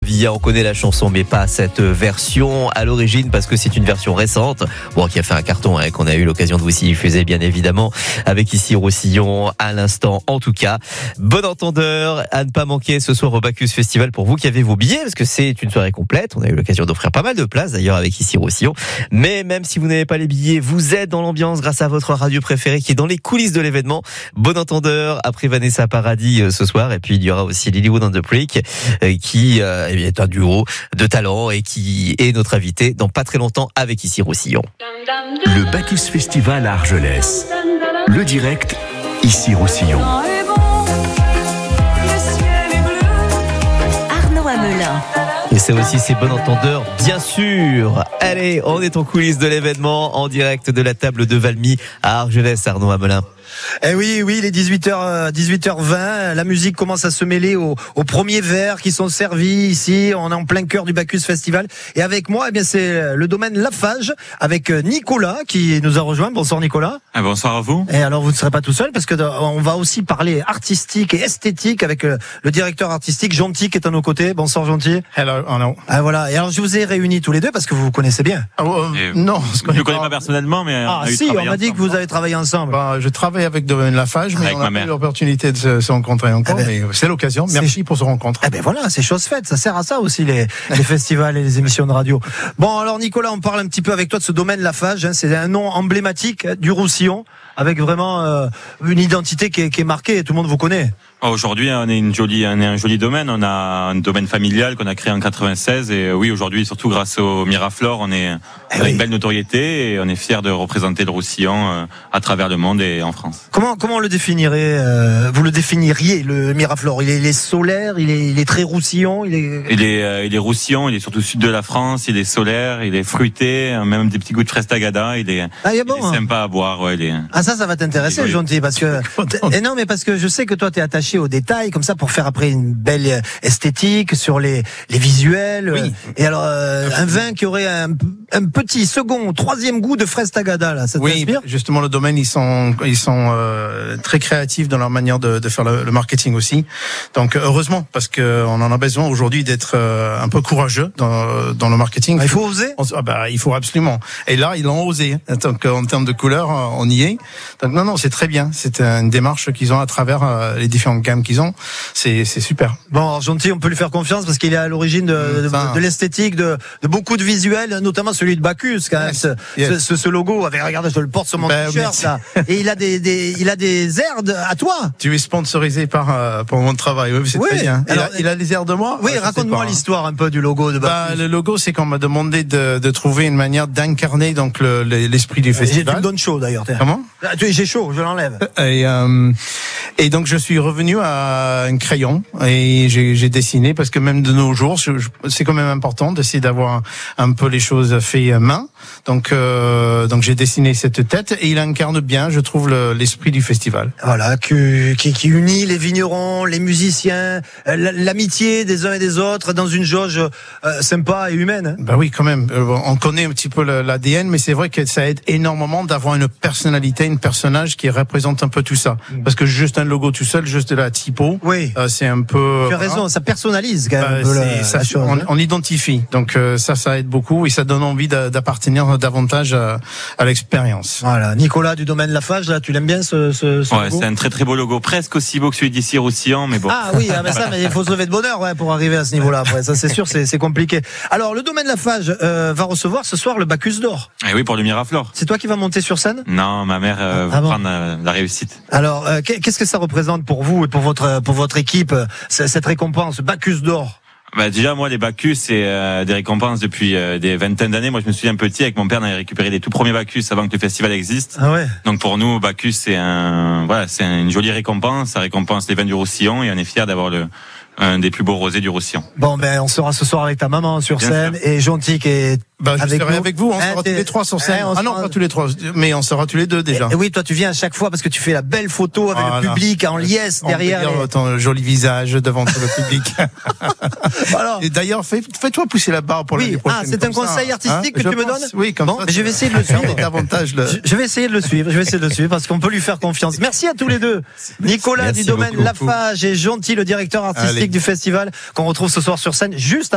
Villa. On connaît la chanson, mais pas cette version à l'origine, parce que c'est une version récente, bon, qui a fait un carton, qu'on a eu l'occasion de vous y diffuser, bien évidemment, avec ici Roussillon à l'instant. En tout cas, bon entendeur à ne pas manquer ce soir au Bacchus Festival pour vous qui avez vos billets, parce que c'est une soirée complète. On a eu l'occasion d'offrir pas mal de places d'ailleurs avec ici Roussillon. Mais même si vous n'avez pas les billets, vous êtes dans l'ambiance grâce à votre radio préférée qui est dans les coulisses de l'événement. Bon entendeur après Vanessa Paradis ce soir, et puis il y aura aussi Lilywood and the Prick qui est un duo de talent et qui est notre invité dans pas très longtemps avec ici Roussillon. Le Bacchus Festival à Argelès. Le direct ici Roussillon. Arnaud Amelin. Et c'est aussi ces bons entendeurs, bien sûr. Allez, on est en coulisses de l'événement, en direct de la table de Valmy à Argelès, Arnaud Amelin. Eh oui, il est 18h20. La musique commence à se mêler aux premiers verres qui sont servis ici. On est en plein cœur du Bacchus Festival. Et avec moi, eh bien, c'est le domaine Lafage avec Nicolas qui nous a rejoint. Bonsoir Nicolas. Bonsoir à vous. Et alors, vous ne serez pas tout seul parce que on va aussi parler artistique et esthétique avec le directeur artistique Gentil qui est à nos côtés. Bonsoir Gentil. Hello, Arnaud. Ah voilà. Et alors, je vous ai réunis tous les deux parce que vous vous connaissez bien. Non, je ne connais pas personnellement, mais on m'a dit que vous avez travaillé ensemble. Je travaille avec Domaine Lafage, mais on a eu l'opportunité de se rencontrer encore. Mais c'est l'occasion. Merci pour ce rencontre. Eh ben voilà, c'est chose faite. Ça sert à ça aussi les festivals et les émissions de radio. Bon, alors Nicolas, on parle un petit peu avec toi de ce domaine Lafage. C'est un nom emblématique du Roussillon, avec vraiment une identité qui est marquée et tout le monde vous connaît. Aujourd'hui, on est un joli domaine. On a un domaine familial qu'on a créé en 96. Et oui, aujourd'hui, surtout grâce au Miraflore, on a une belle notoriété et on est fiers de représenter le Roussillon à travers le monde et en France. Comment on le définirait vous le définiriez, le Miraflore? Il est solaire, il est très Roussillon, il est Roussillon, il est surtout sud de la France, il est solaire, il est fruité, même des petits goûts de fraise tagada, il est sympa à boire, ça va t'intéresser, Gentil, parce que parce que je sais que toi t'es attaché aux détails comme ça pour faire après une belle esthétique sur les visuels. Oui. Et alors un vin qui aurait un petit second, troisième goût de fraise tagada là, ça t'inspire? Justement, le domaine ils sont très créatifs dans leur manière de faire le marketing aussi. Donc heureusement, parce que on en a besoin aujourd'hui d'être un peu courageux dans le marketing. Il faut oser. Il faut absolument. Et là, ils l'ont osé. Donc en termes de couleurs, on y est. Donc non, c'est très bien. C'est une démarche qu'ils ont à travers les différentes gammes qu'ils ont. C'est super. Bon, alors, Gentil, on peut lui faire confiance parce qu'il est à l'origine de l'esthétique, de beaucoup de visuels, notamment celui de Bacchus, quand même. Ce logo, regardez, je le porte sur mon t-shirt, là. Et il a des airs à toi. Tu es sponsorisé par mon travail. Oui, c'est très bien. Alors, il a des airs de moi? Oui, raconte-moi l'histoire un peu du logo de Bacchus. Le logo, c'est qu'on m'a demandé de trouver une manière d'incarner donc l'esprit du festival. Tu me donnes chaud d'ailleurs. Comment? J'ai chaud, je l'enlève. Et donc je suis revenu à un crayon et j'ai dessiné, parce que même de nos jours, c'est quand même important d'essayer d'avoir un peu les choses faites main. Donc j'ai dessiné cette tête et il incarne bien, je trouve, l'esprit du festival. Voilà, qui unit les vignerons, les musiciens, l'amitié des uns et des autres dans une jauge sympa et humaine. Bah oui, quand même. On connaît un petit peu l'ADN, mais c'est vrai que ça aide énormément d'avoir une personnalité, un personnage qui représente un peu tout ça. Parce que juste un logo tout seul, juste de la typo, c'est un peu... Tu as raison, ça personnalise quand même la chose. On identifie, donc ça aide beaucoup et ça donne envie d'appartenir davantage à l'expérience. Voilà, Nicolas du domaine Lafage, là, tu l'aimes bien ce logo? C'est un très très beau logo, presque aussi beau que celui d'ici Roussillon, mais bon. Ah oui, mais il faut se lever de bonheur pour arriver à ce niveau-là. Après, ça c'est sûr, c'est compliqué. Alors le domaine Lafage va recevoir ce soir le Bacchus d'or. Et oui, pour le Miraflore. C'est toi qui vas monter sur scène? Non, ma mère va prendre la réussite. Alors qu'est-ce que ça représente pour vous et pour votre équipe, cette récompense Bacchus d'or? Déjà, moi, les Bacchus, c'est des récompenses depuis des vingtaines d'années. Moi, je me souviens petit, avec mon père, on avait récupéré les tout premiers Bacchus avant que le festival existe. Ah ouais. Donc pour nous, Bacchus, c'est une jolie récompense. Ça récompense les vins du Roussillon et on est fiers d'avoir un des plus beaux rosés du Roussillon. Bon, on sera ce soir avec ta maman sur scène et Gentil qui est je serai avec vous, on sera tous les trois sur scène. Pas tous les trois, mais on sera tous les deux déjà. Et oui, toi tu viens à chaque fois parce que tu fais la belle photo avec le public en liesse derrière. Ton joli visage devant tout le public. Et d'ailleurs, fais-toi pousser la barre pour l'année prochaine. C'est un conseil artistique que tu me donnes? Oui, comme ça. Je vais essayer de le suivre. Davantage Je vais essayer de le suivre parce qu'on peut lui faire confiance. Merci à tous les deux. Nicolas du domaine Lafage et Gentil, le directeur artistique du festival, qu'on retrouve ce soir sur scène juste